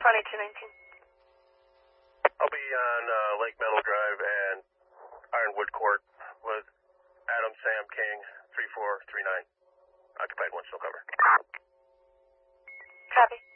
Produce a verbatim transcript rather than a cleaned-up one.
Farley two nineteen. I'll be on uh, Lake Meadow Drive and Ironwood Court with Adam Sam King, three four three nine. Occupied one, still cover. Copy.